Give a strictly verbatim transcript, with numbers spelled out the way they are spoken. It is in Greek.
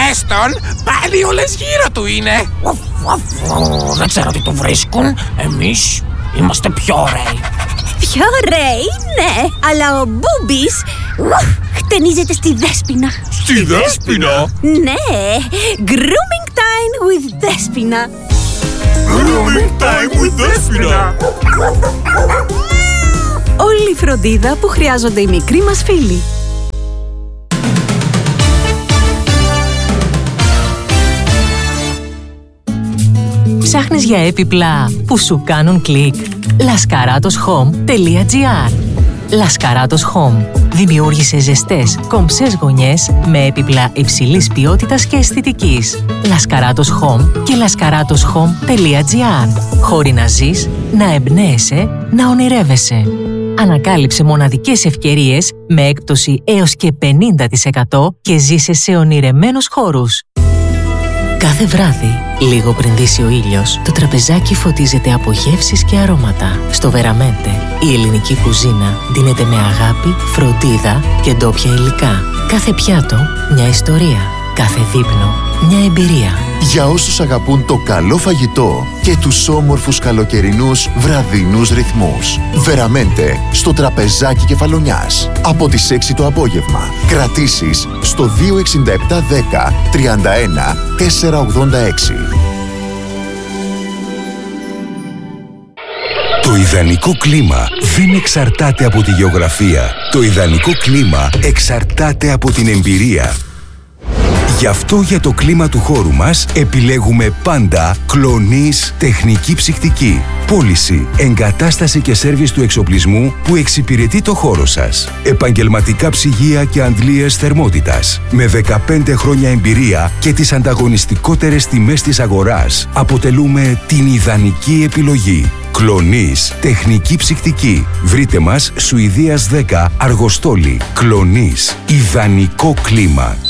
Δες τον, πάλι όλες γύρω του είναι. Δεν ξέρω τι του βρίσκουν. Εμείς είμαστε πιο ωραίοι. Πιο ωραίοι, ναι, αλλά ο Μπούμπης χτενίζεται στη Δέσποινα. Στη Δέσποινα? Ναι, grooming time with Δέσποινα. Grooming time with Δέσποινα. Όλη η φροντίδα που χρειάζονται οι μικροί μας φίλοι. Ψάχνεις για έπιπλα που σου κάνουν κλικ? λασκαράτος χομ τελεία τζι άρ. Λασκαράτος Home δημιούργησε ζεστές, κομψές γωνιές με έπιπλα υψηλής ποιότητας και αισθητικής. Λασκαράτος Home και λασκαράτος χομ τελεία τζι άρ. Χώροι να ζεις, να εμπνέεσαι, να ονειρεύεσαι. Ανακάλυψε μοναδικές ευκαιρίες με έκπτωση έως και πενήντα τοις εκατό και ζήσε σε ονειρεμένους χώρους. Κάθε βράδυ, λίγο πριν δύσει ο ήλιος, το τραπεζάκι φωτίζεται από γεύσεις και αρώματα. Στο Βεραμέντε, η ελληνική κουζίνα δίνεται με αγάπη, φροντίδα και ντόπια υλικά. Κάθε πιάτο, μια ιστορία. Κάθε δείπνο, μια εμπειρία. Για όσους αγαπούν το καλό φαγητό και τους όμορφους καλοκαιρινούς βραδινούς ρυθμούς. Βεραμέντε, στο τραπεζάκι Κεφαλονιάς. Από τις έξι το απόγευμα. Κρατήσεις στο δύο εξήντα επτά δέκα τριάντα ένα τετρακόσια ογδόντα έξι. Το ιδανικό κλίμα δεν εξαρτάται από τη γεωγραφία. Το ιδανικό κλίμα εξαρτάται από την εμπειρία. Γι' αυτό για το κλίμα του χώρου μας επιλέγουμε πάντα Κλονίς Τεχνική Ψυκτική. Πώληση, εγκατάσταση και σέρβις του εξοπλισμού που εξυπηρετεί το χώρο σας. Επαγγελματικά ψυγεία και αντλίες θερμότητας. Με δεκαπέντε χρόνια εμπειρία και τις ανταγωνιστικότερες τιμές της αγοράς, αποτελούμε την ιδανική επιλογή. Κλονίς Τεχνική Ψυκτική. Βρείτε μας Σουηδίας δέκα Αργοστόλη. Κλονίς. Ιδανικό κλίμα.